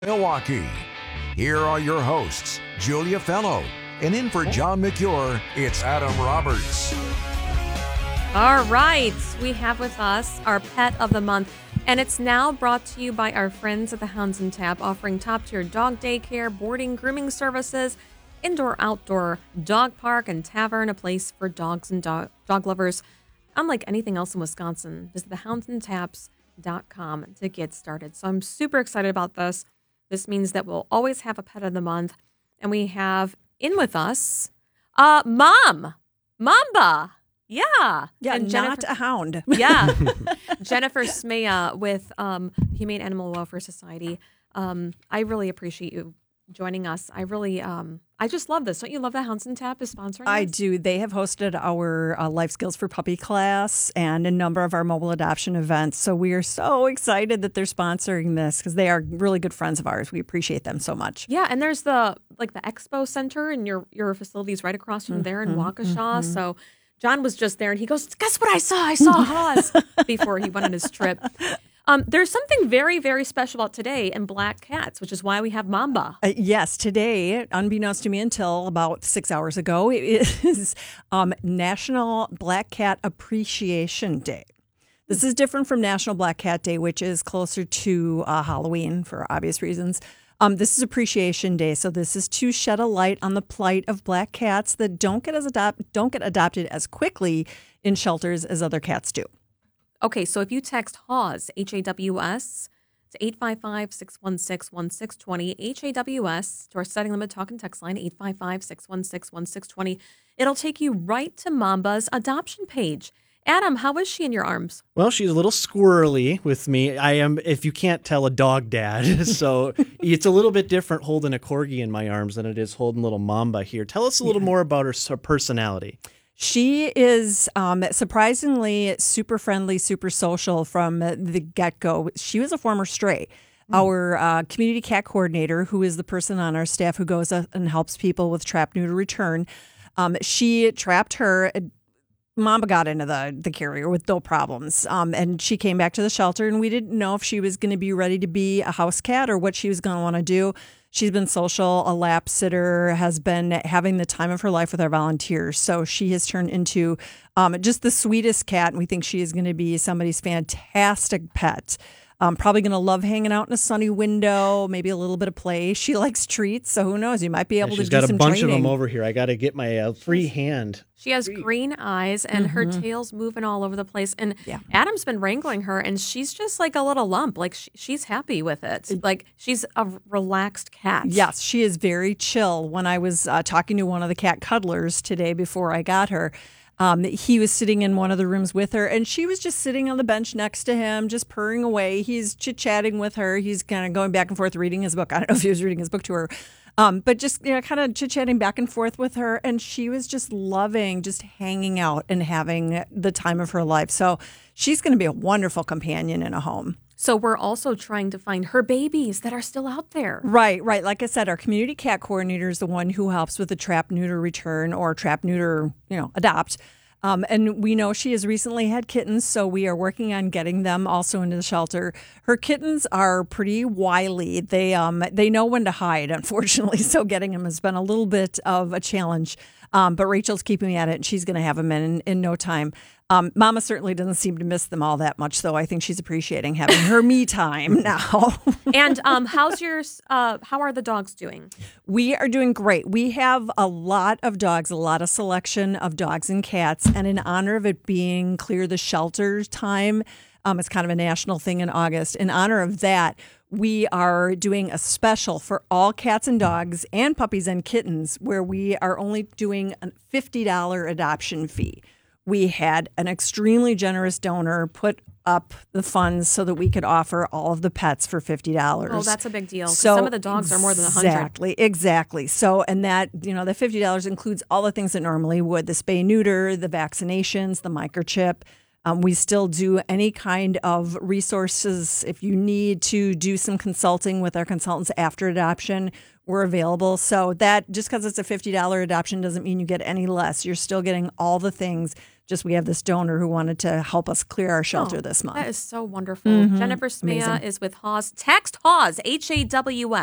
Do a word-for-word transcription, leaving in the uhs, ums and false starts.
Milwaukee. Here are your hosts, Julia Fellow, and in for John McCure, it's Adam Roberts. All right, we have with us our pet of the month, and it's now brought to you by our friends at the Hounds and Tap, offering top-tier dog daycare, boarding, grooming services, indoor-outdoor dog park, and tavern, a place for dogs and dog, dog lovers. Unlike anything else in Wisconsin, visit the hounds and taps dot com to get started. So I'm super excited about this. This means that we'll always have a pet of the month. And we have in with us, uh, Mom, Mamba. Yeah. Yeah, and not a hound. Yeah. Jennifer Smea with um, Humane Animal Welfare Society. Um, I really appreciate you joining us. I really, um, I just love this. Don't you love that Hounds and Tap is sponsoring I this? do. They have hosted our uh, Life Skills for Puppy class and a number of our mobile adoption events. So we are so excited that they're sponsoring this because they are really good friends of ours. We appreciate them so much. Yeah, and there's the like the expo center and your your facilities right across from there in Waukesha. Mm-hmm. So John was just there and he goes, "Guess what I saw? I saw Haas," before he went on his trip. Um, there's something very, very special about today in black cats, which is why we have Mamba. Uh, yes, today, unbeknownst to me until about six hours ago, it is um, National Black Cat Appreciation Day. This is different from National Black Cat Day, which is closer to uh, Halloween for obvious reasons. Um, this is Appreciation Day, so this is to shed a light on the plight of black cats that don't get as adopt don't get adopted as quickly in shelters as other cats do. Okay, so if you text HAWS, H A W S, to eight five five, six one six, one six two zero, H A W S, to our setting limit talk and text line, eight five five, six one six, one six two zero, it'll take you right to Mamba's adoption page. Adam, how is she in your arms? Well, she's a little squirrely with me. I am, if you can't tell, a dog dad. So it's a little bit different holding a corgi in my arms than it is holding little Mamba here. Tell us a little yeah. more about her, her personality. She is um, surprisingly super friendly, super social from the get-go. She was a former stray. Mm. Our uh, community cat coordinator, who is the person on our staff who goes and helps people with trap, neuter, return, um, she trapped her. Mamba got into the, the carrier with no problems, um, and she came back to the shelter, and we didn't know if she was going to be ready to be a house cat or what she was going to want to do. She's been social, a lap sitter, has been having the time of her life with our volunteers. So she has turned into um, just the sweetest cat, and we think she is going to be somebody's fantastic pet. Um, probably going to love hanging out in a sunny window, maybe a little bit of play. She likes treats, so who knows? You might be able yeah, to do some training. She's got a bunch training. of them over here. I got to get my uh, free hand. She has green eyes, and mm-hmm. her tail's moving all over the place. And yeah. Adam's been wrangling her, and she's just like a little lump. Like, she, she's happy with it. Like, she's a relaxed cat. Yes, she is very chill. When I was uh, talking to one of the cat cuddlers today before I got her, Um, he was sitting in one of the rooms with her, and she was just sitting on the bench next to him, just purring away. He's chit-chatting with her. He's kind of going back and forth reading his book. I don't know if he was reading his book to her, um, but just you know, kind of chit-chatting back and forth with her, and she was just loving just hanging out and having the time of her life. So she's going to be a wonderful companion in a home. So we're also trying to find her babies that are still out there. Right, right. Like I said, our community cat coordinator is the one who helps with the trap, neuter, return, or trap, neuter, you know, adopt. Um, and we know she has recently had kittens, so we are working on getting them also into the shelter. Her kittens are pretty wily. They um they know when to hide, unfortunately, so getting them has been a little bit of a challenge. Um, but Rachel's keeping at it, and she's going to have them in, in no time. Um, Mama certainly doesn't seem to miss them all that much, though. I think she's appreciating having her me time now. And um, how's your, uh, how are the dogs doing? We are doing great. We have a lot of dogs, a lot of selection of dogs and cats. And in honor of it being Clear the Shelter time, um, it's kind of a national thing in August. In honor of that, we are doing a special for all cats and dogs and puppies and kittens where we are only doing a fifty dollars adoption fee. We had an extremely generous donor put up the funds so that we could offer all of the pets for fifty dollars. Oh, that's a big deal. So some of the dogs are more than one hundred. Exactly, exactly. So, and that, you know, the fifty dollars includes all the things that normally would, the spay neuter, the vaccinations, the microchip. Um, we still do any kind of resources. If you need to do some consulting with our consultants after adoption, we're available. So that just because it's a fifty dollars adoption doesn't mean you get any less. You're still getting all the things just we have this donor who wanted to help us clear our shelter Oh, this month. That is so wonderful. Jennifer Smea Amazing. is with Haws. Text Haws, H A W S.